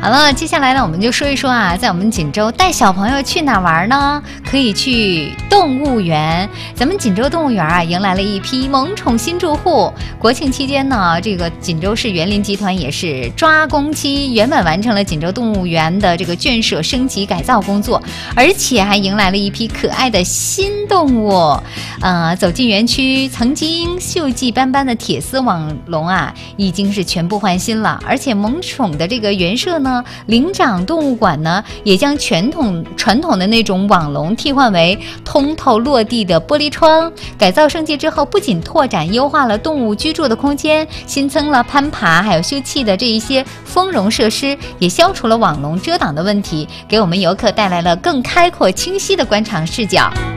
好了，接下来呢，我们就说一说啊，在我们锦州带小朋友去哪玩呢？可以去动物园。咱们锦州动物园啊，迎来了一批萌宠新住户。国庆期间呢，这个锦州市园林集团也是抓工期，圆满完成了锦州动物园的这个圈舍升级改造工作，而且还迎来了一批可爱的新动物。走进园区，曾经锈迹斑斑的铁丝网笼啊，已经是全部换新了，而且萌宠的这个园舍呢，灵长动物馆呢，也将传统的那种网笼替换为通透落地的玻璃窗。改造升级之后，不仅拓展优化了动物居住的空间，新增了攀爬还有休憩的这一些丰容设施，也消除了网笼遮挡的问题，给我们游客带来了更开阔清晰的观赏视角。